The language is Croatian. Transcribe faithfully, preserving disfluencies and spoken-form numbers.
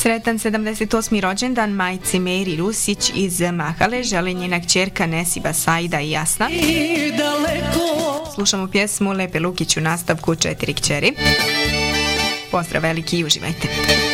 Sretan sedamdeset osmi rođendan majci Meri Rusić iz Mahale, želi njena kćerka Nesiba Saida i Jasna. Slušamo pjesmu Lepe Lukić u nastavku Četiri kćeri. Pozdrav veliki i uživajte.